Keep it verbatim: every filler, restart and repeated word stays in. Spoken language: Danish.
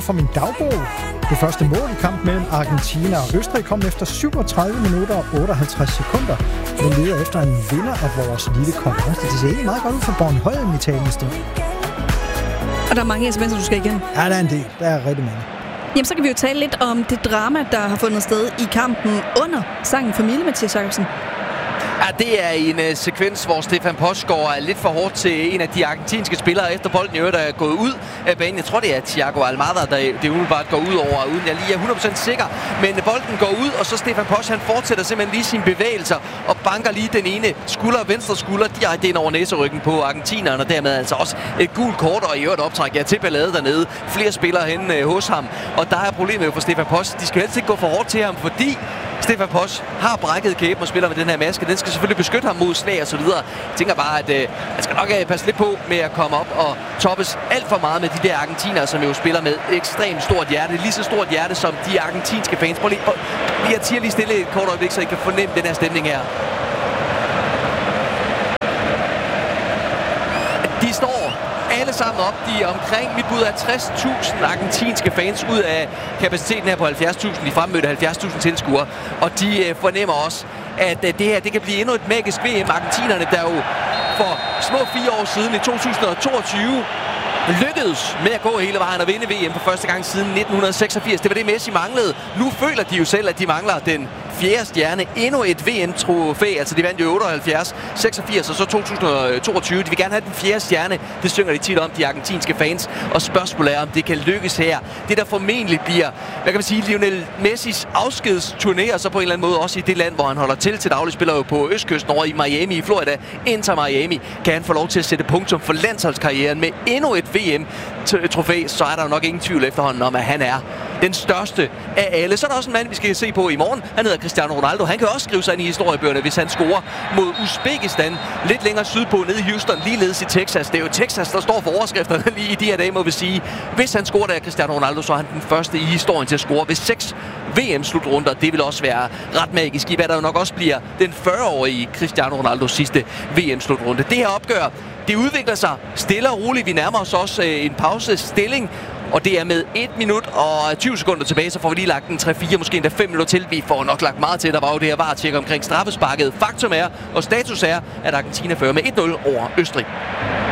fra min dagbog. Det første mål i kampen mellem Argentina og Østrig kom efter syvogtredive minutter og otteoghalvtreds sekunder. Vi leder efter en vinder af vores lille konkurrence. Det ser ikke meget godt ud for Bornholm i talende stund. Og der er mange sms'er, du skal igen. Ja, der er en del. Der er rigtig mange. Jamen, så kan vi jo tale lidt om det drama, der har fundet sted i kampen under sangen Familie, Mathias Jacobsen. Ja, det er en uh, sekvens, hvor Stefan Posch går lidt for hårdt til en af de argentinske spillere, efter bolden i øvrigt er gået ud af banen. Jeg tror, det er Thiago Almada, der det umiddelbart går ud over, uden jeg lige er hundrede procent sikker. Men bolden går ud, og så Stefan Posch, han fortsætter simpelthen lige sine bevægelser og banker lige den ene skulder, venstre skulder, direkte ind over næseryggen på argentineren, og dermed altså også et gult kort, og i øvrigt optræk ja, til ballade dernede. Flere spillere henne uh, hos ham, og der er problemet jo for Stefan Posch. De skal helst ikke gå for hårdt til ham, fordi Stefan Posch har brækket kæben og spiller med den her maske. Den skal selvfølgelig beskytte ham mod slag og så videre. Jeg tænker bare, at øh, han skal nok øh, passe lidt på med at komme op og toppes alt for meget med de der argentinere, som jo spiller med ekstremt stort hjerte. Lige så stort hjerte som de argentinske fans. Prøv lige, prøv, lige at lige stille et kort øjeblik, så I kan fornemme den her stemning her. De står alle sammen op. De er omkring mit bud af tres tusind argentinske fans ud af kapaciteten her på halvfjerds tusind. De fremmødte halvfjerds tusind tilskuere. Og de øh, fornemmer også, at øh, det her det kan blive endnu et magisk V M. Argentinerne, der jo for små fire år siden i to tusind og toogtyve lykkedes med at gå hele vejen og vinde V M for første gang siden nitten seksogfirs. Det var det, Messi manglede. Nu føler de jo selv, at de mangler den fjerde stjerne. Endnu et V M-trofæ. Altså, de vandt jo otteoghalvfjerds, seksogfirs og så to tusind og toogtyve. De vil gerne have den fjerde stjerne. Det synger de tit om, de argentinske fans. Og spørgsmålet er, om det kan lykkes her. Det, der formentlig bliver, hvad kan man sige, Lionel Messis afskedsturné, og så på en eller anden måde også i det land, hvor han holder til til daglig, spiller jo på østkysten over i Miami, i Florida. Inter Miami kan han få lov til at sætte punktum for landsholdskarrieren med endnu et V M-trofæ, så er der jo nok ingen tvivl efterhånden om, at han er den største af alle. Så er der også en mand, vi skal se på i morgen. Han hedder Cristiano Ronaldo. Han kan også skrive sig ind i historiebøgerne, hvis han scorer mod Uzbekistan lidt længere sydpå, nede i Houston, ligeledes i Texas. Det er jo Texas, der står for overskrifterne lige i de her dage, må vi sige. Hvis han scorer der, Cristiano Ronaldo, så er han den første i historien til at score ved seks V M-slutrunder. Det vil også være ret magisk, i hvad der jo nok også bliver den fyrre-årige Cristiano Ronaldos sidste V M-slutrunde. Det her opgør, det udvikler sig stille og roligt. Vi nærmer os også øh, en pausestilling, og det er med et minut og tyve sekunder tilbage, så får vi lige lagt en tre fire, måske endda fem minutter til. Vi får nok lagt meget til. Der var jo det her var-tjek omkring straffesparket. Faktum er, og status er, at Argentina fører med et nul over Østrig.